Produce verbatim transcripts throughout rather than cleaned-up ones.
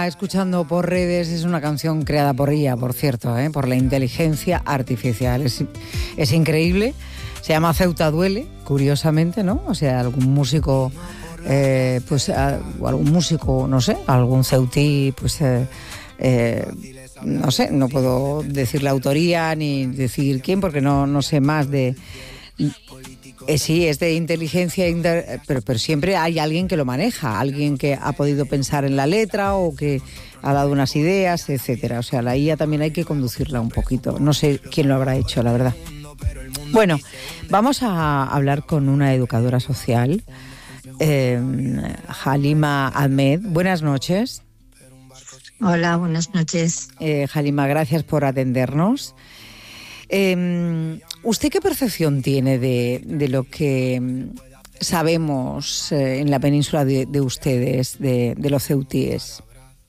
está escuchando por redes es una canción creada por I A, por cierto, ¿eh? por la inteligencia artificial. Es, es increíble. Se llama Ceuta Duele, curiosamente, ¿no? O sea, algún músico, eh, pues, a, o algún músico, no sé, algún ceutí, pues, eh, eh, no sé, no puedo decir la autoría ni decir quién, porque no, no sé más de... Eh, sí, es de inteligencia, inter... pero, pero siempre hay alguien que lo maneja, alguien que ha podido pensar en la letra o que ha dado unas ideas, etcétera. O sea, la I A también hay que conducirla un poquito. No sé quién lo habrá hecho, la verdad. Bueno, vamos a hablar con una educadora social, eh, Halima Ahmed. Buenas noches. Hola, buenas noches. Eh, Halima, gracias por atendernos. Eh, ¿Usted qué percepción tiene de, de lo que sabemos eh, en la península de, de ustedes, de, de los ceutíes?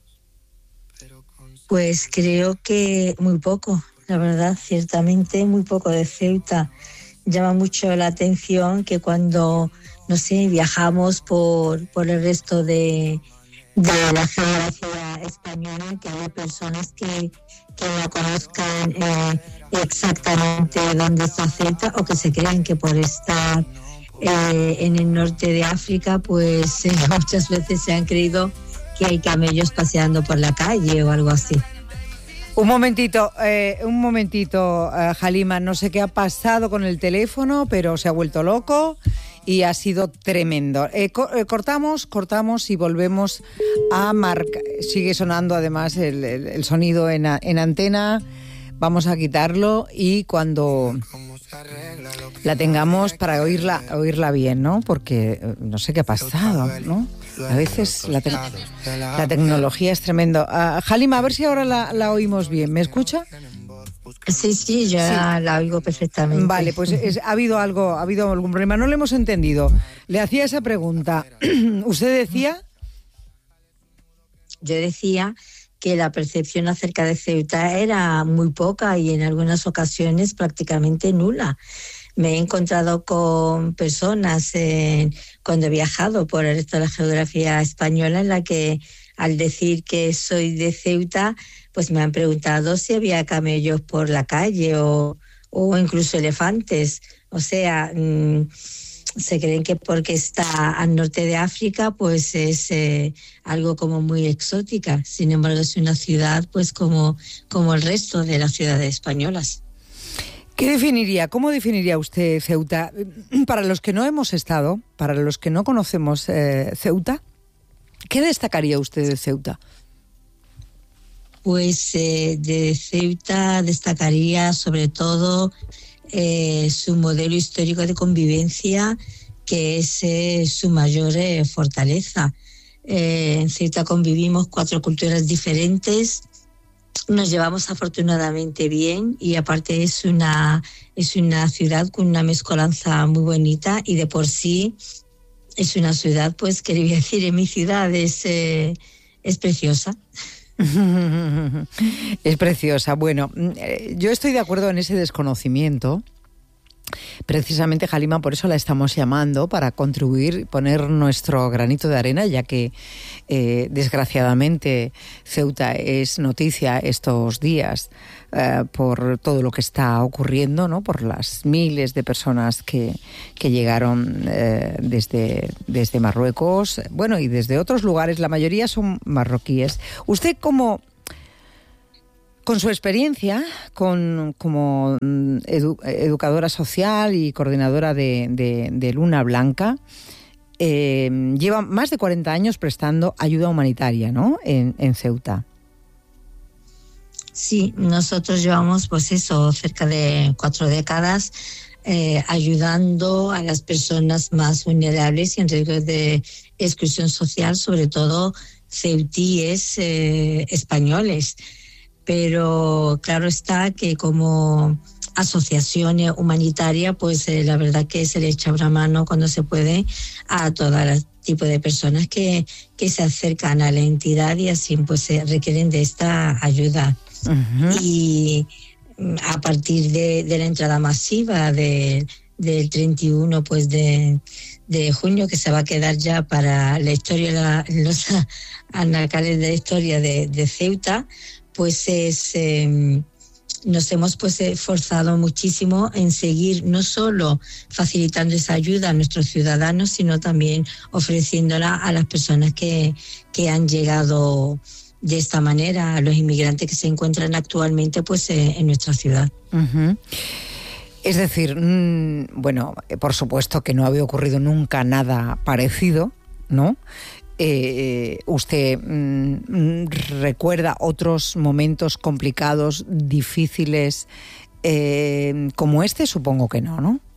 Pues creo que muy poco, la verdad, ciertamente muy poco de Ceuta. Llama mucho la atención que cuando, no sé, viajamos por, por el resto de, de la geografía española, que haya personas que, que no conozcan eh, exactamente dónde está Ceuta o que se creen que por estar eh, en el norte de África, pues eh, muchas veces se han creído que hay camellos paseando por la calle o algo así. Un momentito, eh, un momentito, eh, Halima, no sé qué ha pasado con el teléfono, pero se ha vuelto loco y ha sido tremendo. Eh, co- eh, cortamos, cortamos y volvemos a marcar. Sigue sonando además el, el, el sonido en, a, en antena. Vamos a quitarlo y cuando la tengamos para oírla, oírla bien, ¿no? Porque eh, no sé qué ha pasado, ¿no? A veces la, te- la tecnología es tremendo. Uh, Halima, a ver si ahora la, la oímos bien. ¿Me escucha? Sí, sí, yo sí. La oigo perfectamente. Vale, pues es, ha habido algo, ha habido algún problema. No lo hemos entendido. Le hacía esa pregunta. ¿Usted decía? Yo decía que la percepción acerca de Ceuta era muy poca y en algunas ocasiones prácticamente nula. Me he encontrado con personas eh, cuando he viajado por el resto de la geografía española en la que al decir que soy de Ceuta, pues me han preguntado si había camellos por la calle o, o incluso elefantes. O sea, mmm, se creen que porque está al norte de África, pues es eh, algo como muy exótica. Sin embargo, es una ciudad pues como, como el resto de las ciudades españolas. ¿Qué definiría, cómo definiría usted Ceuta? Para los que no hemos estado, para los que no conocemos eh, Ceuta, ¿qué destacaría usted de Ceuta? Pues eh, de Ceuta destacaría sobre todo eh, su modelo histórico de convivencia, que es eh, su mayor eh, fortaleza. Eh, en Ceuta convivimos cuatro culturas diferentes. Nos llevamos afortunadamente bien y aparte es una, es una ciudad con una mezcolanza muy bonita y de por sí es una ciudad, pues quería decir, en mi ciudad es, eh, es preciosa. Es preciosa. Bueno, yo estoy de acuerdo en ese desconocimiento. Precisamente, Halima, por eso la estamos llamando, para contribuir y poner nuestro granito de arena, ya que eh, desgraciadamente Ceuta es noticia estos días eh, por todo lo que está ocurriendo, ¿no? Por las miles de personas que, que llegaron eh, desde, desde Marruecos, bueno, y desde otros lugares. La mayoría son marroquíes. ¿Usted cómo...? Con su experiencia con, como edu, educadora social y coordinadora de, de, de Luna Blanca, eh, lleva más de cuarenta años prestando ayuda humanitaria, ¿no? En, en Ceuta. Sí, nosotros llevamos, pues eso, cerca de cuatro décadas eh, ayudando a las personas más vulnerables y en riesgo de exclusión social, sobre todo ceutíes eh, españoles. Pero claro está que como asociación humanitaria, pues eh, la verdad que se le echa una mano cuando se puede a todo tipo de personas que, que se acercan a la entidad y así pues se requieren de esta ayuda. Uh-huh. Y a partir de, de la entrada masiva de, del treinta y uno pues de, de junio, que se va a quedar ya para la historia, la, los anacales de la historia de, de Ceuta, pues es... Eh, nos hemos pues esforzado muchísimo en seguir no solo facilitando esa ayuda a nuestros ciudadanos, sino también ofreciéndola a las personas que, que han llegado de esta manera, a los inmigrantes que se encuentran actualmente pues en nuestra ciudad. Uh-huh. Es decir, mmm, bueno, por supuesto que no había ocurrido nunca nada parecido, ¿no? Eh, ¿Usted mmm, recuerda otros momentos complicados, difíciles, eh, como este? Supongo que no, ¿no?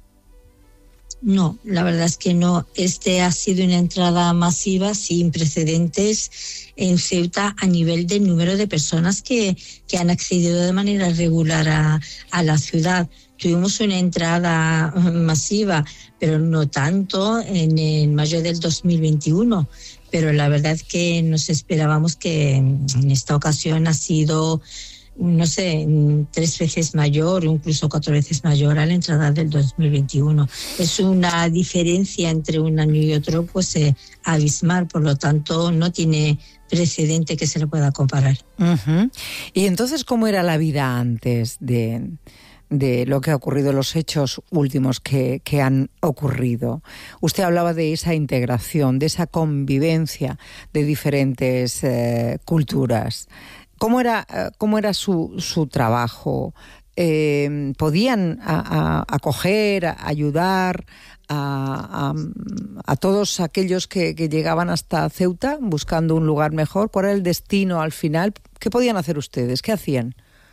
No, la verdad es que no. Este ha sido una entrada masiva sin precedentes en Ceuta a nivel del número de personas que, que han accedido de manera regular a, a la ciudad. Tuvimos una entrada masiva, pero no tanto en, en mayo del dos mil veintiuno. Pero la verdad es que nos esperábamos que en esta ocasión ha sido, no sé, tres veces mayor o incluso cuatro veces mayor a la entrada del dos mil veintiuno. Es una diferencia entre un año y otro pues eh, abismal, por lo tanto no tiene precedente que se le pueda comparar. Uh-huh. Y entonces, ¿cómo era la vida antes de... de lo que ha ocurrido, los hechos últimos que, que han ocurrido? Usted hablaba de esa integración, de esa convivencia de diferentes eh, culturas. ¿Cómo era, cómo era su, su trabajo? Eh, ¿Podían a, a, acoger, a ayudar a, a, a todos aquellos que, que llegaban hasta Ceuta buscando un lugar mejor? ¿Cuál era el destino al final? ¿Qué podían hacer ustedes? ¿Qué hacían?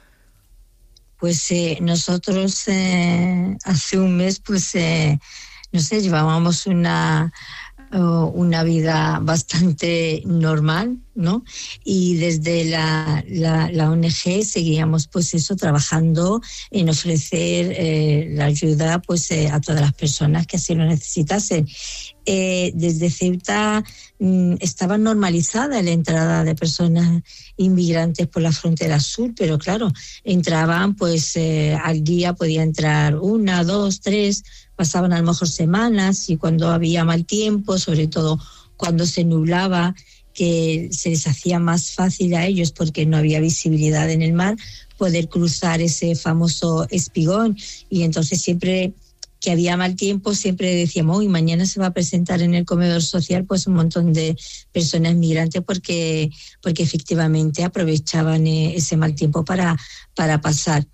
Pues eh, nosotros eh, hace un mes, pues, eh, no sé, llevábamos una, uh, una vida bastante normal, ¿no? Y desde la, la, la O N G seguíamos, pues eso, trabajando en ofrecer eh, la ayuda, pues, eh, a todas las personas que así lo necesitasen. Eh, desde Ceuta mmm, estaba normalizada la entrada de personas inmigrantes por la frontera sur, pero claro, entraban pues eh, al día podía entrar una, dos, tres, pasaban a lo mejor semanas, y cuando había mal tiempo, sobre todo cuando se nublaba, que se les hacía más fácil a ellos porque no había visibilidad en el mar, poder cruzar ese famoso espigón. Y entonces siempre que había mal tiempo, siempre decíamos, uy, mañana se va a presentar en el comedor social pues un montón de personas migrantes porque, porque efectivamente aprovechaban ese mal tiempo para, para pasar.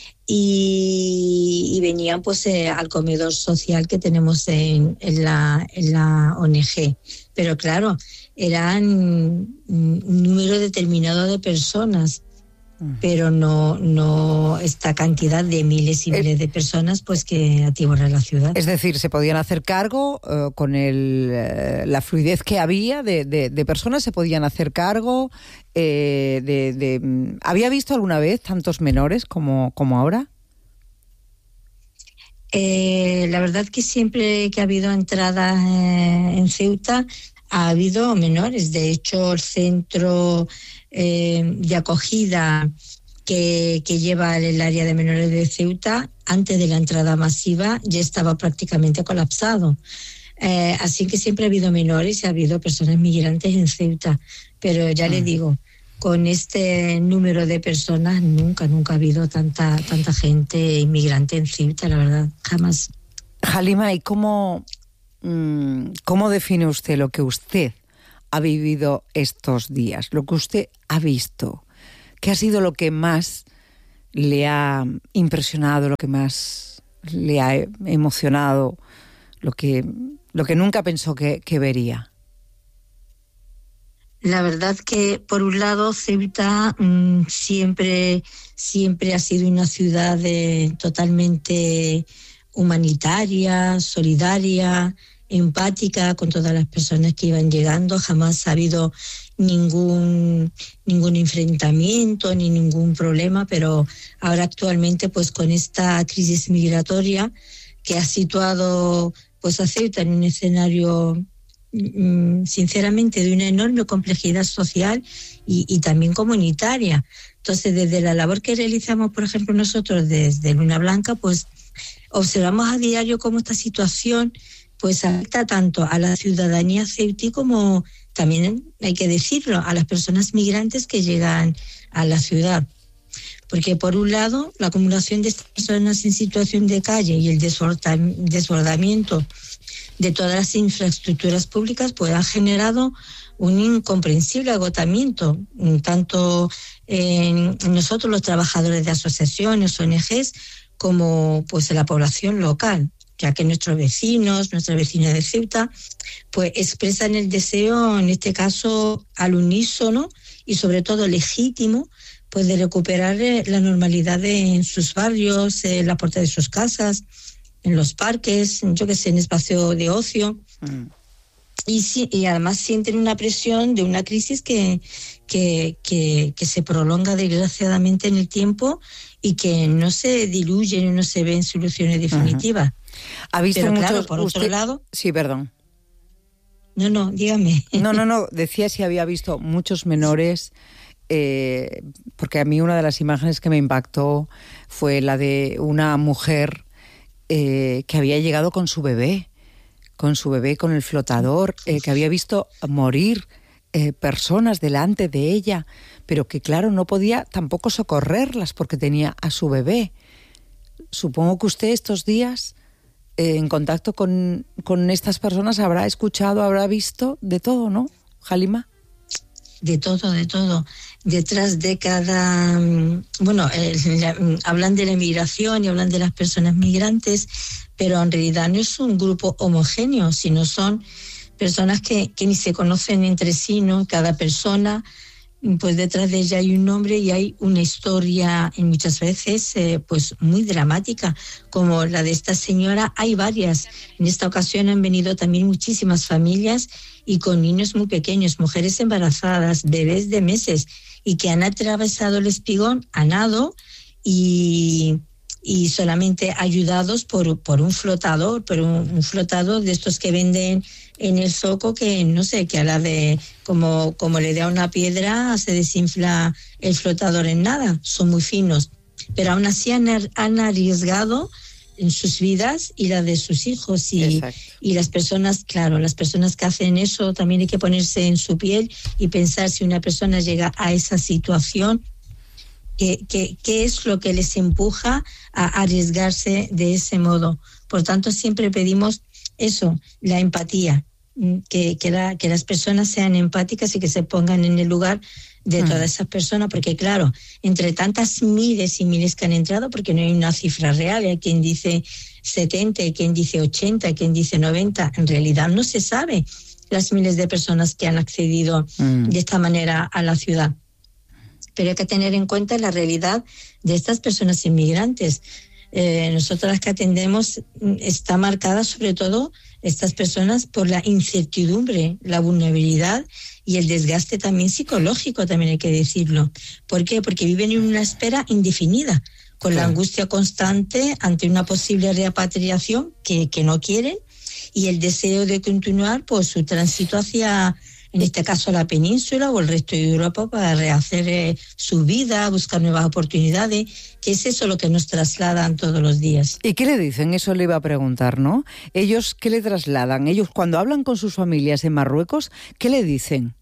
Y, y venían pues eh, al comedor social que tenemos en, en, la, en la O N G. Pero claro, eran un número determinado de personas, pero no, no esta cantidad de miles y miles de personas pues que atiborran la ciudad. Es decir, se podían hacer cargo uh, con el, uh, la fluidez que había de, de, de personas, se podían hacer cargo. Eh, de, de, ¿Había visto alguna vez tantos menores como, como ahora? Eh, la verdad que siempre que ha habido entradas eh, en Ceuta ha habido menores. De hecho, el centro eh, de acogida que, que lleva el área de menores de Ceuta, antes de la entrada masiva, ya estaba prácticamente colapsado. Eh, así que siempre ha habido menores y ha habido personas migrantes en Ceuta. Pero ya uh-huh. le digo, con este número de personas nunca, nunca ha habido tanta, tanta gente inmigrante en Ceuta, la verdad, jamás. Halima, ¿y cómo... ¿Cómo define usted lo que usted ha vivido estos días? Lo que usted ha visto. ¿Qué ha sido lo que más le ha impresionado, lo que más le ha emocionado, lo que, lo que nunca pensó que, que vería? La verdad que, por un lado, Ceuta mmm, siempre, siempre ha sido una ciudad de, totalmente humanitaria, solidaria, empática con todas las personas que iban llegando. Jamás ha habido ningún ningún enfrentamiento ni ningún problema, pero ahora actualmente pues con esta crisis migratoria que ha situado pues a Ceuta en un escenario mm, sinceramente de una enorme complejidad social y, y también comunitaria. Entonces, desde la labor que realizamos, por ejemplo, nosotros desde Luna Blanca, pues observamos a diario cómo esta situación pues afecta tanto a la ciudadanía ceutí como también, hay que decirlo, a las personas migrantes que llegan a la ciudad. Porque por un lado, la acumulación de estas personas en situación de calle y el desbordamiento de todas las infraestructuras públicas pues ha generado un incomprensible agotamiento, tanto en nosotros los trabajadores de asociaciones, O N Ges, como pues en la población local, ya que nuestros vecinos, nuestras vecinas de Ceuta, pues expresan el deseo, en este caso al unísono y sobre todo legítimo, pues de recuperar la normalidad de, en sus barrios, en la puerta de sus casas, en los parques, yo que sé, en espacio de ocio. Mm. Y, sí, y además sienten una presión de una crisis que, que, que, que se prolonga desgraciadamente en el tiempo y que no se diluye y no se ven soluciones definitivas. Uh-huh. ¿Ha visto Pero muchos, claro, por usted, otro lado... Sí, perdón. No, no, dígame. No, no, no, decía si había visto muchos menores... Eh, porque a mí una de las imágenes que me impactó fue la de una mujer eh, que había llegado con su bebé, con su bebé, con el flotador, eh, que había visto morir eh, personas delante de ella, pero que claro, no podía tampoco socorrerlas porque tenía a su bebé. Supongo que usted estos días, eh, en contacto con, con estas personas, habrá escuchado, habrá visto de todo, ¿no, Halima? De todo, de todo. Detrás de cada... Bueno, eh, la, hablan de la inmigración y hablan de las personas migrantes, pero en realidad no es un grupo homogéneo, sino son personas que, que ni se conocen entre sí, ¿no? Cada persona, pues detrás de ella hay un nombre y hay una historia, y muchas veces, eh, pues muy dramática, como la de esta señora. Hay varias. En esta ocasión han venido también muchísimas familias y con niños muy pequeños, mujeres embarazadas, bebés de meses, y que han atravesado el espigón a nado y, y solamente ayudados por, por un flotador, por un, un flotador de estos que venden en el zoco, que no sé, que a la de como, como le da una piedra se desinfla el flotador en nada, son muy finos, pero aún así han, han arriesgado en sus vidas y la de sus hijos y, y las personas, claro, las personas que hacen eso también hay que ponerse en su piel y pensar si una persona llega a esa situación, qué que, que es lo que les empuja a arriesgarse de ese modo. Por tanto, siempre pedimos eso, la empatía, que, que, la, que las personas sean empáticas y que se pongan en el lugar de todas esas personas, porque claro, entre tantas miles y miles que han entrado, porque no hay una cifra real, hay quien dice setenta, hay quien dice ochenta, hay quien dice noventa, en realidad no se sabe las miles de personas que han accedido mm. de esta manera a la ciudad. Pero hay que tener en cuenta la realidad de estas personas inmigrantes. Eh, nosotras las que atendemos está marcada sobre todo estas personas por la incertidumbre, la vulnerabilidad y el desgaste también psicológico, también hay que decirlo. ¿Por qué? Porque viven en una espera indefinida, con sí. la angustia constante ante una posible repatriación que, que no quieren y el deseo de continuar por su tránsito hacia, en este caso, la península o el resto de Europa para rehacer eh, su vida, buscar nuevas oportunidades, que es eso lo que nos trasladan todos los días. ¿Y qué le dicen? Eso le iba a preguntar, ¿no? Ellos, ¿qué le trasladan? Ellos, cuando hablan con sus familias en Marruecos, ¿qué le dicen?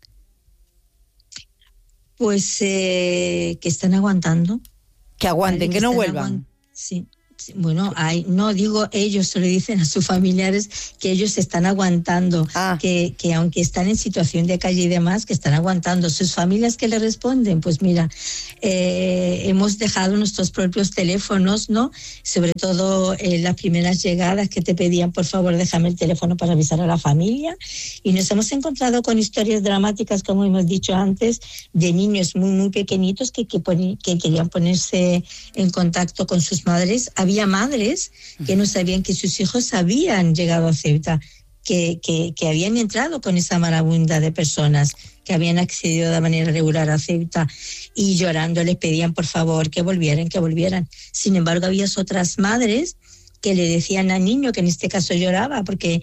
Pues eh, que están aguantando. Que aguanten, que, que no vuelvan. Aguant- sí. Bueno, hay, no digo ellos, se lo dicen a sus familiares que ellos están aguantando, ah. que, que aunque están en situación de calle y demás, que están aguantando. Sus familias que le responden, pues mira, eh, hemos dejado nuestros propios teléfonos, ¿no? Sobre todo eh, las primeras llegadas que te pedían, por favor, déjame el teléfono para avisar a la familia. Y nos hemos encontrado con historias dramáticas, como hemos dicho antes, de niños muy, muy pequeñitos que, que, pon- que querían ponerse en contacto con sus madres. Había madres que no sabían que sus hijos habían llegado a Ceuta, que, que, que habían entrado con esa marabunta de personas, que habían accedido de manera regular a Ceuta y llorando les pedían por favor que volvieran, que volvieran. Sin embargo, había otras madres que le decían al niño, que en este caso lloraba porque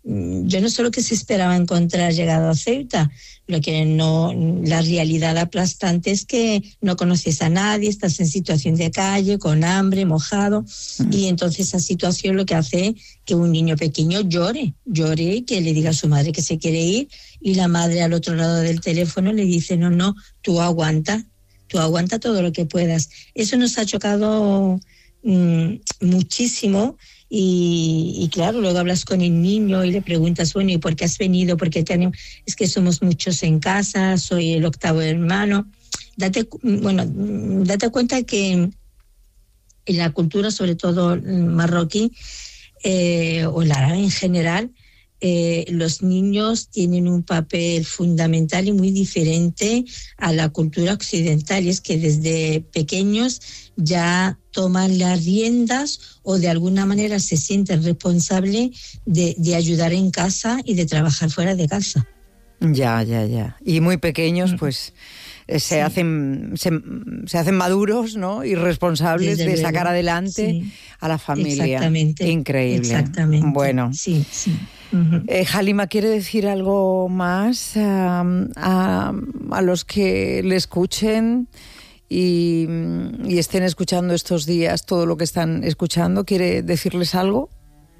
yo no sé lo que se esperaba encontrar llegado a Ceuta. Lo que no, la realidad aplastante es que no conoces a nadie, estás en situación de calle, con hambre, mojado, mm. y entonces esa situación lo que hace que un niño pequeño llore, llore y que le diga a su madre que se quiere ir, y la madre al otro lado del teléfono le dice, no, no, tú aguanta, tú aguanta todo lo que puedas. Eso nos ha chocado mmm, muchísimo. Y, y claro, luego hablas con el niño y le preguntas, bueno, ¿y por qué has venido? Porque tenemos, es que somos muchos en casa, soy el octavo hermano. Date, bueno, date cuenta que en la cultura, sobre todo marroquí, eh, o la árabe en general, eh, los niños tienen un papel fundamental y muy diferente a la cultura occidental, y es que desde pequeños ya toman las riendas o de alguna manera se sienten responsables de, de ayudar en casa y de trabajar fuera de casa. Ya, ya, ya. Y muy pequeños, pues eh, se, sí. hacen, se, se hacen maduros, ¿no? Y responsables Desde de luego. sacar adelante sí. a la familia. Exactamente. Increíble. Exactamente. Bueno. Sí, sí. Uh-huh. Eh, Halima, ¿quiere decir algo más uh, a, a los que le escuchen y, y estén escuchando estos días todo lo que están escuchando? ¿Quiere decirles algo?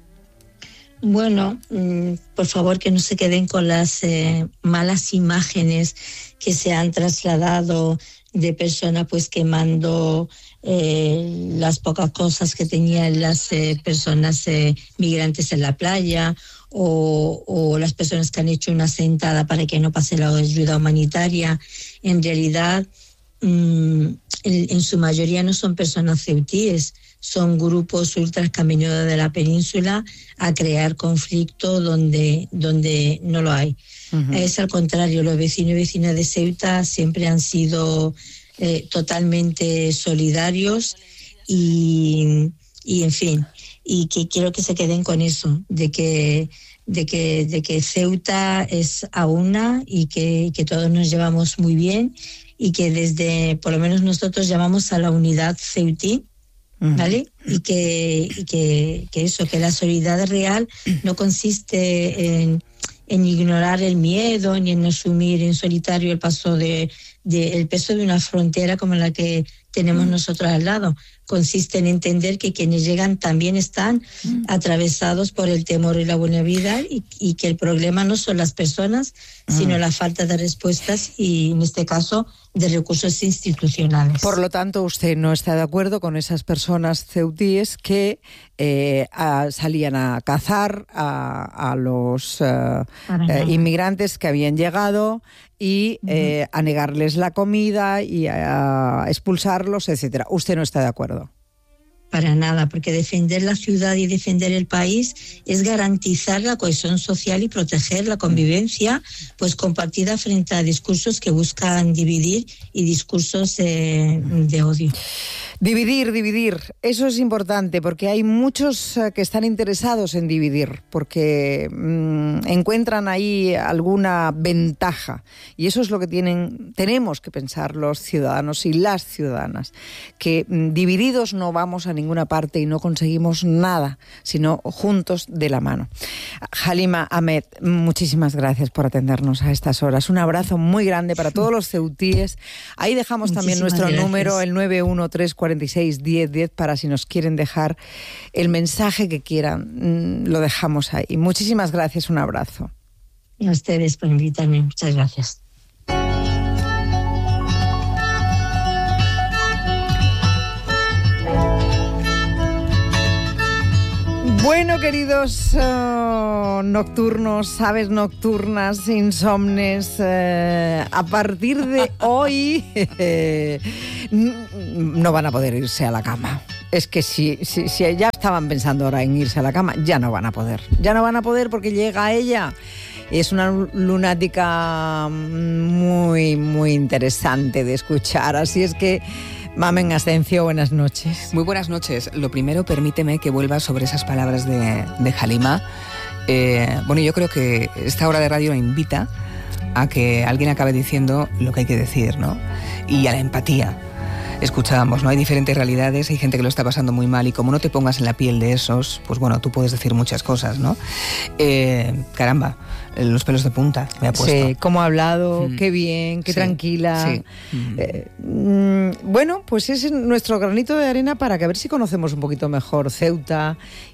Bueno, mmm, por favor que no se queden con las eh, malas imágenes que se han trasladado de personas pues quemando eh, las pocas cosas que tenían las eh, personas eh, migrantes en la playa, o, o las personas que han hecho una sentada para que no pase la ayuda humanitaria. En realidad, mmm, en, en su mayoría no son personas ceutíes, son grupos ultras que han venido de la península a crear conflicto donde, donde no lo hay. Uh-huh. Es al contrario, los vecinos y vecinas de Ceuta siempre han sido eh, totalmente solidarios y, y, en fin, y que quiero que se queden con eso, de que, de que, de que Ceuta es a una y que, que todos nos llevamos muy bien y que desde, por lo menos nosotros llamamos a la unidad ceutí, ¿vale? Y que, y que, que eso, que la solidaridad real no consiste en, en ignorar el miedo ni en asumir en solitario el paso de, de el peso de una frontera como la que tenemos nosotros al lado. Consiste en entender que quienes llegan también están atravesados por el temor y la vulnerabilidad, y, y que el problema no son las personas, sino la falta de respuestas y, en este caso, de recursos institucionales. Por lo tanto, usted no está de acuerdo con esas personas ceutíes que eh, a, salían a cazar a, a los eh, eh, inmigrantes que habían llegado y eh, a negarles la comida y a, a expulsarlos, etcétera. ¿Usted no está de acuerdo? Para nada, porque defender la ciudad y defender el país es garantizar la cohesión social y proteger la convivencia pues compartida frente a discursos que buscan dividir y discursos eh, de odio. Dividir, dividir, eso es importante porque hay muchos que están interesados en dividir porque mmm, encuentran ahí alguna ventaja, y eso es lo que tienen, tenemos que pensar los ciudadanos y las ciudadanas, que mmm, divididos no vamos a ninguna parte y no conseguimos nada, sino juntos de la mano. Halima Ahmed, muchísimas gracias por atendernos a estas horas. Un abrazo muy grande para todos los ceutíes. Ahí dejamos también muchísimas nuestro gracias. Número, el nueve uno tres cuatro seis diez diez, para si nos quieren dejar el mensaje que quieran. Lo dejamos ahí. Muchísimas gracias, un abrazo. Y a ustedes por invitarme. Muchas gracias. Bueno, queridos uh, nocturnos, aves nocturnas, insomnes, uh, a partir de hoy eh, no van a poder irse a la cama. Es que si, si, si ya estaban pensando ahora en irse a la cama, ya no van a poder. Ya no van a poder porque llega ella. Es una lunática muy, muy interesante de escuchar. Así es que, Mamen Ascencio, buenas noches. Muy buenas noches. Lo primero, permíteme que vuelva sobre esas palabras de, de Halima. Eh, bueno, yo creo que esta hora de radio invita a que alguien acabe diciendo lo que hay que decir, ¿no? Y a la empatía. escuchábamos, ¿no? Hay diferentes realidades, hay gente que lo está pasando muy mal y como no te pongas en la piel de esos, pues bueno, tú puedes decir muchas cosas, ¿no? Eh, caramba, los pelos de punta me ha puesto. Sí, cómo ha hablado, mm. qué bien, qué sí, tranquila. Sí. Mm. Eh, mm, bueno, pues ese es nuestro granito de arena para que a ver si conocemos un poquito mejor Ceuta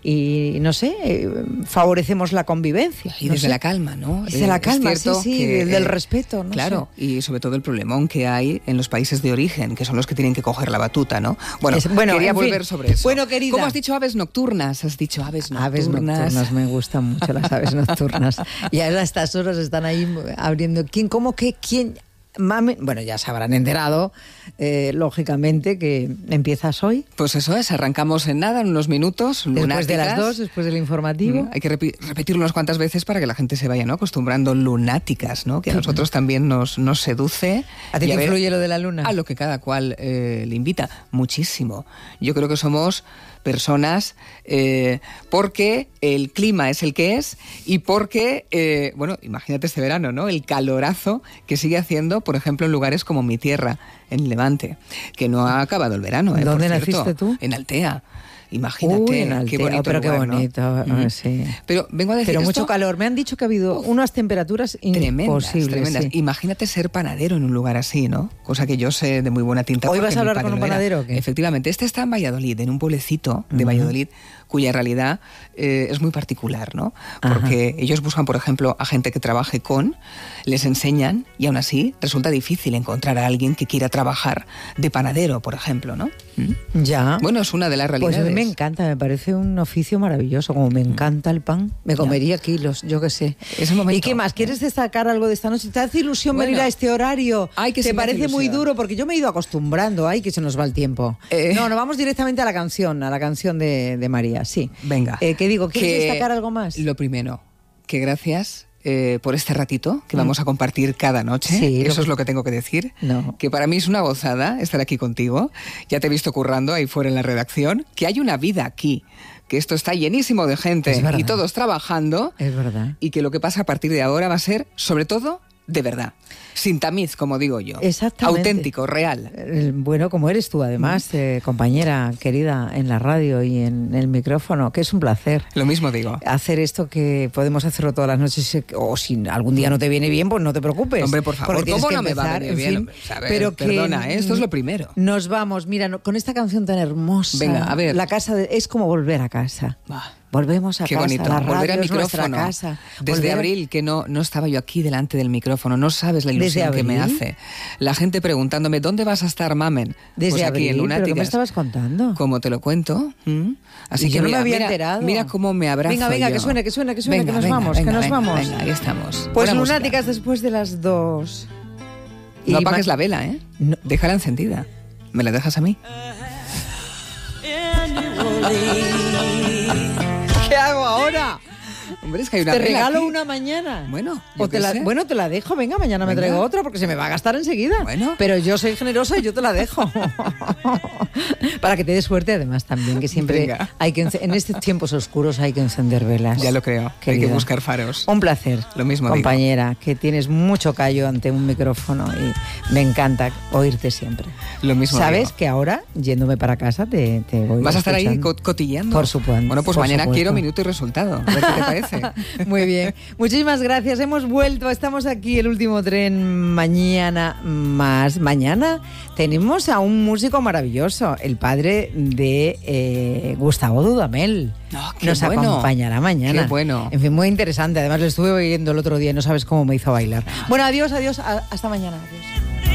y, no sé, eh, favorecemos la convivencia. Y no desde sé. la calma, ¿no? Desde la calma, sí, sí, que, desde el eh, respeto, ¿no? Claro, sé. Y sobre todo el problemón que hay en los países de origen, que son los que tienen que coger la batuta, ¿no? Bueno, es, bueno quería en volver fin. sobre eso. Bueno, querida. ¿Cómo has dicho aves nocturnas? Has dicho aves nocturnas. Aves nocturnas, me gustan mucho las aves nocturnas. Y a estas horas están ahí abriendo. ¿Quién, cómo, qué, quién? Mame. Bueno, ya se habrán enterado, eh, lógicamente, que empiezas hoy. Pues eso es, arrancamos en nada, en unos minutos. Después lunáticas. de las dos, después del informativo. Mm, hay que repi- repetirlo unas cuantas veces para que la gente se vaya, ¿no? Acostumbrando lunáticas, ¿no? Que a nosotros también nos, nos seduce. ¿A ti te influye lo de la luna? A lo que cada cual eh, le invita. Muchísimo. Yo creo que somos personas eh, porque el clima es el que es y porque, eh, bueno, imagínate este verano, ¿no? El calorazo que sigue haciendo, por ejemplo, en lugares como mi tierra, en Levante, que no ha acabado el verano. ¿eh? ¿Dónde por cierto, naciste tú? En Altea. Imagínate, Uy, en Altea, qué bonito pero lugar, qué bonito, ¿no? mm. sí. Pero vengo a decir Pero esto, mucho calor. Me han dicho que ha habido Uf, unas temperaturas tremendas, imposibles. tremendas. Sí. Imagínate ser panadero en un lugar así, ¿no? Cosa que yo sé de muy buena tinta. ¿Hoy porque vas a mi hablar padre con un lo era. panadero o qué? Efectivamente, este está en Valladolid, en un pueblecito de Uh-huh. Valladolid, cuya realidad eh, es muy particular, ¿no? Porque Ajá. ellos buscan, por ejemplo, a gente que trabaje con, les enseñan y aún así resulta difícil encontrar a alguien que quiera trabajar de panadero, por ejemplo, ¿no? ¿Mm? Ya. Bueno, es una de las Pues realidades. a mí me encanta, me parece un oficio maravilloso. Como me encanta el pan, me comería kilos, yo qué sé. Es el momento. ¿Y qué más? ¿Quieres destacar algo de esta noche? ¿Te hace ilusión Bueno, venir a este horario? ay, que ¿Te sí me hace parece muy ilusión. duro? Porque yo me he ido acostumbrando. Ay, que se nos va el tiempo. Eh. No, nos vamos directamente a la canción, a la canción de, de María, sí. Venga. Eh, ¿Qué digo? ¿Quieres Que destacar algo más? Lo primero, que gracias eh, por este ratito que vamos a compartir cada noche. Sí, Eso lo- es lo que tengo que decir. No. Que para mí es una gozada estar aquí contigo. Ya te he visto currando ahí fuera en la redacción. Que hay una vida aquí. Que esto está llenísimo de gente Es verdad. y todos trabajando. Es verdad. Y que lo que pasa a partir de ahora va a ser, sobre todo, de verdad. Sin tamiz, como digo yo. Exactamente. Auténtico, real. Eh, Bueno, como eres tú, además, eh, compañera querida en la radio y en el micrófono, que es un placer. Lo mismo digo. Hacer esto que podemos hacerlo todas las noches, eh, o si algún día no te viene bien, pues no te preocupes. Hombre, por favor, porque tienes ¿cómo que no me va a empezar, venir en bien? fin, A ver, pero que, perdona, ¿eh? Esto es lo primero. Nos vamos, mira, no- con esta canción tan hermosa. Venga, a ver. La casa de- es como volver a casa. Va. Volvemos a Qué casa, bonito, la radio volver al es nuestra micrófono. casa. Desde Volver a- abril que no, no estaba yo aquí delante del micrófono, no sabes la ilusión ¿Desde que me abril? hace. La gente preguntándome, ¿dónde vas a estar, mamen? Desde Pues aquí abril, en ¿pero qué me Lunáticas. estabas contando? Como te lo cuento. ¿m? Así Y que yo no mira, me había mira- enterado. Mira cómo me abrazo Venga, venga, yo. que suene, que suene, que suene, Venga, que nos venga, vamos, venga, que nos venga, vamos. Venga, ahí estamos. Pues Buena música. Lunáticas después de las dos. No Y apagues ma- la vela, ¿eh? No. Déjala encendida. ¿Me la dejas a mí? ¿Qué hago ahora? Hombre, es que hay una Te vela regalo aquí. una mañana. Bueno, yo O te qué la, sé. bueno, te la dejo. Venga, mañana me Venga. traigo otra porque se me va a gastar enseguida. Bueno. Pero yo soy generosa y yo te la dejo. Para que te dé suerte, además, también, que siempre Venga. hay que ence- en estos tiempos oscuros hay que encender velas. Ya lo creo. Hay querida. que buscar faros. Un placer. Lo mismo digo. compañera, que tienes mucho callo ante un micrófono y me encanta oírte siempre. Lo mismo Sabes digo. que ahora, yéndome para casa, te, te voy ¿Vas a estar ahí escuchando. co- cotilleando? Por supuesto. Bueno, pues por mañana supuesto. quiero minuto y resultado. A ver qué te parece. Muy bien. Muchísimas gracias. Hemos vuelto. Estamos aquí, el último tren. Mañana más. Mañana tenemos a un músico maravilloso, el padre de eh, Gustavo Dudamel. No, qué Nos bueno. acompañará mañana. Qué bueno. En fin, muy interesante. Además, lo estuve oyendo el otro día y no sabes cómo me hizo bailar. Bueno, adiós, adiós. A- hasta mañana. Adiós.